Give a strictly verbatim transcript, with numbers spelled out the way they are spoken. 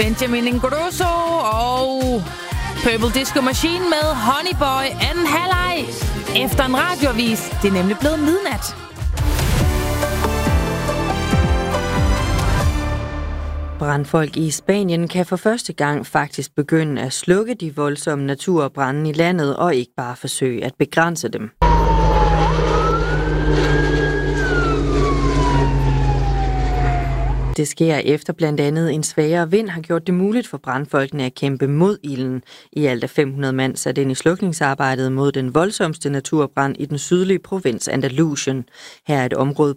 Benjamin Ingrosso og Purple Disco Machine med Honey Boy anden halvleg efter en radioavis. Det er nemlig blevet midnat. Brandfolk i Spanien kan for første gang faktisk begynde at slukke de voldsomme naturbrande i landet og ikke bare forsøge at begrænse dem. Det sker efter blandt andet en svagere vind har gjort det muligt for brandfolkene at kæmpe mod ilden. I alt er fem hundrede mand sat ind i slukningsarbejdet mod den voldsomste naturbrand i den sydlige provins Andalusien. Her er et område